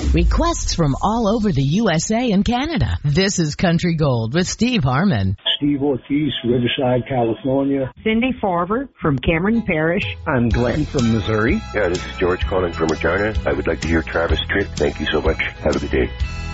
Requests from all over the USA and Canada. This is Country Gold with Steve Harmon. Steve Ortiz, Riverside, California. Cindy Farber from Cameron Parish. I'm Glenn from Missouri. Yeah, this is George calling from Regina. I would like to hear Travis Tritt. Thank you so much. Have a good day.